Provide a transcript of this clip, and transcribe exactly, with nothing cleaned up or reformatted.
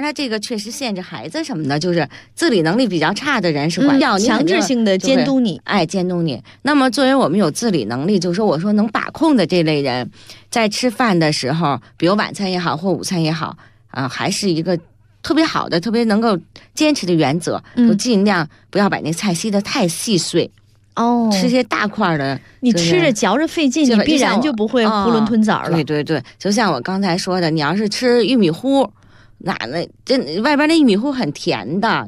他这个确实限制孩子什么的，就是自理能力比较差的人是管教、 嗯、强制性的监督你， 哎，监督你。那么作为我们有自理能力，就是说我说能把控的这类人，在吃饭的时候，比如晚餐也好或午餐也好啊、呃，还是一个特别好的、特别能够坚持的原则，就尽量不要把那菜切得太细碎。 哦， 吃些大块的， 你吃着嚼着费劲，你必然就不会囫囵吞枣了。 对对对，就像我刚才说的，你要是吃玉米糊，那那这外边那玉米糊很甜的，